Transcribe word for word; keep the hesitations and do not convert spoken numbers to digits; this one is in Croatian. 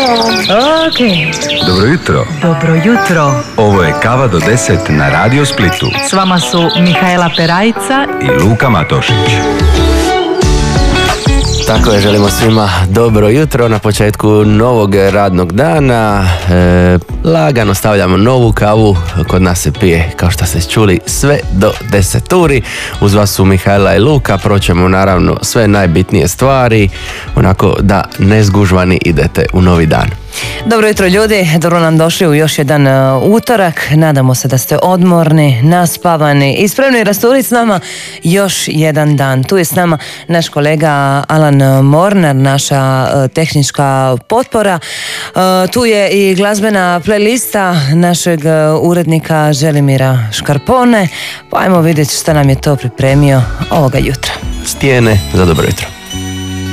Ok. Dobro jutro. Dobro jutro. Ovo je Kava do deset na Radio Splitu. S vama su Mihajla Perajca i Luka Matošić. Tako je, želimo svima dobro jutro na početku novog radnog dana. E, lagano stavljamo novu kavu, kod nas se pije, kao što ste čuli, sve do deset uri. Uz vas su Mihajla i Luka, proćemo naravno sve najbitnije stvari, onako da nezgužvani idete u novi dan. Dobro jutro ljudi, dobro nam došli u još jedan uh, utorak. Nadamo se da ste odmorni, naspavani i spremni rasturiti s nama još jedan dan. Tu je s nama naš kolega Alan Mornar, naša uh, tehnička potpora. Uh, tu je i glazbena playlista našeg uh, urednika Želimira Škarpone. Pa ajmo vidjeti šta nam je to pripremio ovoga jutra. Stijene za dobro jutro.